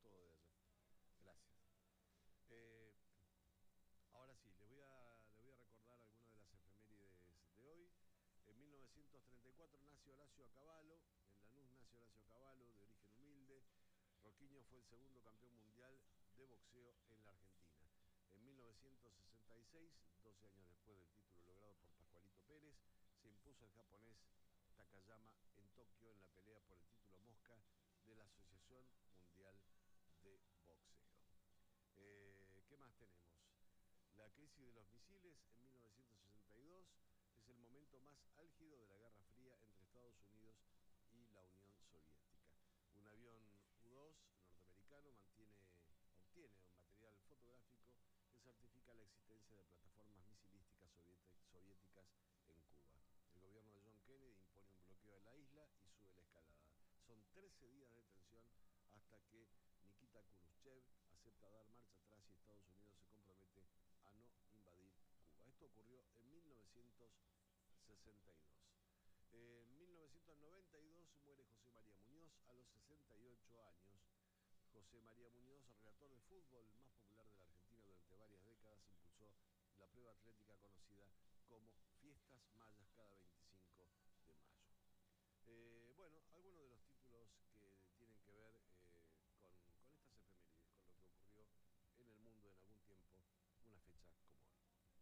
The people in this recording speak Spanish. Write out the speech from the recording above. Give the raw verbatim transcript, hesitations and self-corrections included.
todo de allá. Gracias. Eh, ahora sí, les voy, a, les voy a recordar algunas de las efemérides de hoy. En mil novecientos treinta y cuatro nació Horacio Acabalo, en Lanús nació Horacio Acabalo, de origen humilde. Roquiño fue el segundo campeón mundial de boxeo en la Argentina. En mil novecientos sesenta y seis, doce años después del título logrado por Pascualito Pérez, se impuso el japonés Takayama en Tokio en la pelea por el título mosca de la Asociación Mundial de Boxeo. Eh, ¿Qué más tenemos? La crisis de los misiles en mil novecientos sesenta y dos es el momento más álgido de la Guerra Fría entre Estados Unidos y la Unión Soviética. Un avión U dos norteamericano mantiene, obtiene un material fotográfico que certifica la existencia de plataformas misilísticas soviéticas en Cuba. El gobierno de John Kennedy impone un bloqueo en la isla y sube la escalada. Son trece días de tensión hasta que Nikita Khrushchev acepta dar marcha atrás y Estados Unidos se compromete a no invadir Cuba. Esto ocurrió en mil novecientos sesenta y dos. En mil novecientos noventa y dos muere José María Muñoz a los sesenta y ocho años. José María Muñoz, relator de fútbol más popular de la Argentina durante varias décadas, impulsó la prueba atlética conocida como Fiestas Mayas cada veinte